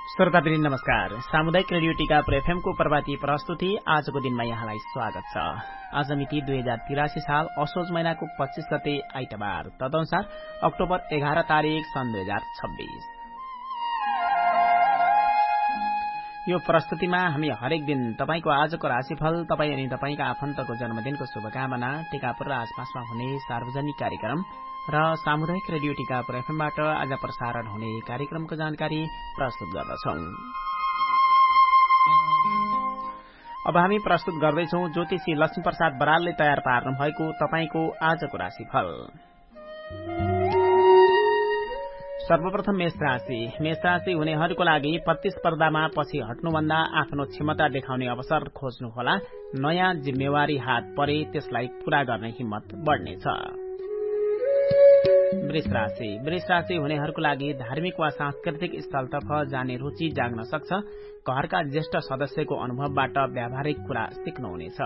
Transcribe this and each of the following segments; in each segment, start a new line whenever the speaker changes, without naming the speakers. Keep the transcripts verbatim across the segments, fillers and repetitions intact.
श्रोतावृन्द नमस्कार। सामुदायिक रेडियो टीकापुर एफएमको प्रभाती प्रस्तुति आजको दिनमा यहाँलाई स्वागत छ। आज मिति दुई हजार तिरासी साल असोज महिनाको पच्चीस गते आइतबार, तदनुसार अक्टोबर एघार तारिक सन् दुई हजार छब्बीस। यो प्रस्तुतिमा हामी हरेक दिन तपाईको आजको राशिफल, तपाई अनि तपाईका आफन्तको जन्मदिनको शुभकामना, टीकापुर र आसपासमा हुने सार्वजनिक कार्यक्रम र सामुदायिक रेडियो टीकापुर एफएमबाट आज प्रसारण हुने कार्यक्रमको जानकारी प्रस्तुत गर्दछौं। अब हामी प्रस्तुत गर्दैछौ ज्योतिषी लक्ष्मी प्रसाद बरालले तयार पार्नु भएको तपाईको आजको राशिफल। सर्वप्रथम मेष राशि। मेष राशि हुनेहरूको लागि प्रतिस्पर्धामा पछि हट्नुभन्दा आफ्नो क्षमता देखाउने अवसर खोज्नुहोला। नयाँ जिम्मेवारी हात परे त्यसलाई पूरा गर्ने हिम्मत बढ्नेछ। वृष राशि। वृष राशि हुनेहरूको लागि धार्मिक वा सांस्कृतिक स्थलतर्फ जाने रुचि जाग्न सक्छ। घरका ज्येष्ठ सदस्यको अनुभवबाट व्यावहारिक कुरा सिक्नुहुनेछ।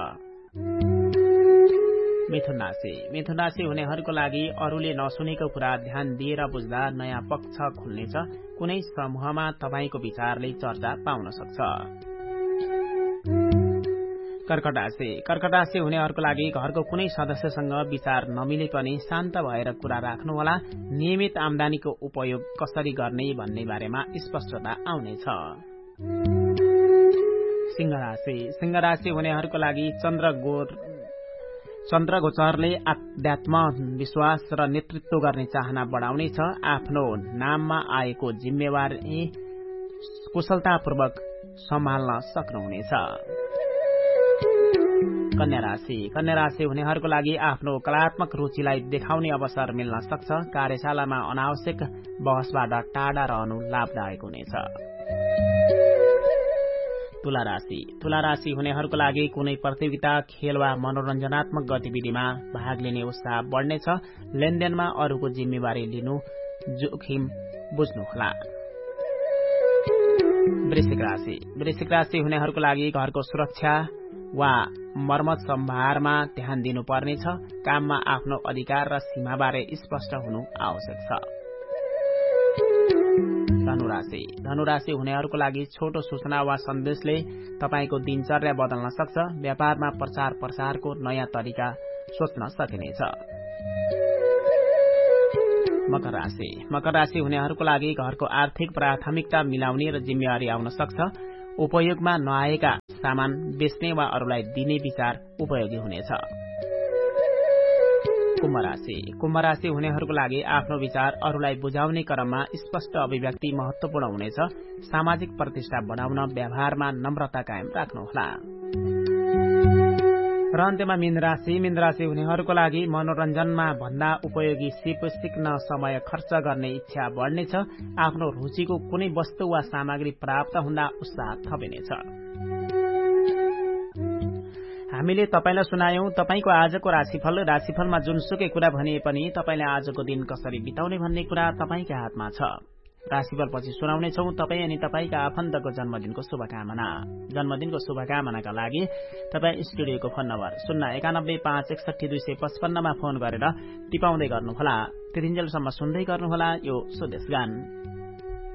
मिथुन राशि। मिथुन राशि हुनेहरूको लागि अरूले नसुनेको कुरा ध्यान दिएर बुझ्दा नयाँ पक्ष खुल्नेछ। कुनै समूहमा तपाईको विचारले चर्चा पाउन सक्छ। कर्कट राशि। कर्कट राशि हुनेहरूको लागि घरको कुनै सदस्यसँग विचार नमिले पनि शान्त भएर कुरा राख्नुहोला। नियमित आमदानीको उपयोग कसरी गर्ने भन्ने बारेमा स्पष्टता आउनेछ। सिंह राशि। सिंह राशि हुनेहरूको लागि चन्द्र गोर चन्द्र गोचरले आध्यात्म विश्वास र नेतृत्व गर्ने चाहना बढाउनेछ। आफ्नो नाममा आएको जिम्मेवारी कुशलतापूर्वक सम्हाल्न सक्नुहुनेछ। कन्या राशि। कन्या राशि हुनेहरूको लागि आफ्नो कलात्मक रुचिलाई देखाउने अवसर मिल्न सक्छ। कार्यशालामा अनावश्यक बहसबाट टाढा रहनु लाभदायक हुनेछ। तुला राशि। तुला राशि हुनेहरूको लागि कुनै प्रतियोगिता, खेल वा मनोरञ्जनात्मक गतिविधिमा भाग लिने उत्साह बढ्नेछ। लेनदेनमा अरूको जिम्मेवारी लिनु जोखिम बुझ्नुहोला। वृश्चिक राशि। वृश्चिक राशि हुनेहरूको लागि घरको सुरक्षा वा मर्मत सम्भारमा ध्यान दिनुपर्नेछ। काममा आफ्नो अधिकार र सीमाबारे स्पष्ट हुनु आवश्यक छ। धनुराशि। धनुराशि हुनेहरूको लागि छोटो सूचना वा सन्देशले तपाईको दिनचर्या बदल्न सक्छ। व्यापारमा प्रचार प्रसारको नयाँ तरिका सोच्न सकिनेछ। मकर राशि। मकर राशि हुनेहरूको लागि घरको आर्थिक प्राथमिकता मिलाउने र जिम्मेवारी आउन सक्छ। उपयोगमा नआएका सामान बेच्ने वा अरूलाई दिने विचार उपयोगी हुनेछ। कुम्भ राशि। कुम्भ राशि हुनेहरूको लागि आफ्नो विचार अरूलाई बुझाउने क्रममा स्पष्ट अभिव्यक्ति महत्वपूर्ण हुनेछ। सामाजिक प्रतिष्ठा बढाउन व्यवहारमा नम्रता कायम राख्नुहोला। र अन्त्यमा मीन राशि। मीन राशि हुनेहरूको लागि मनोरञ्जनमा भन्दा उपयोगी सिप सिक्न समय खर्च गर्ने इच्छा बढ्नेछ। आफ्नो रुचिको कुनै वस्तु वा सामग्री प्राप्त हुँदा उत्साह थपिनेछ। हामीले तपाईलाई सुनायौं तपाईको आजको राशिफल। राशिफलमा जुनसुकै कुरा भनिए पनि तपाईले आजको दिन कसरी बिताउने भन्ने कुरा तपाईकै हातमा छ। राशिफल पछि सुनाउनेछौ तपाई अनि तपाईका आफन्तको जन्मदिनको शुभकामना। जन्मदिनको शुभकामनाका लागि तपाई स्टुडियोको फोन नम्बर शून्य एकानब्बे पाँच एकसठी दुई सय पचपन्नमा फोन गरेर टिपाउँदै गर्नुहोला। त्यतिन्जेलसम्म सुन्दै गर्नुहोला यो स्वदेश गान।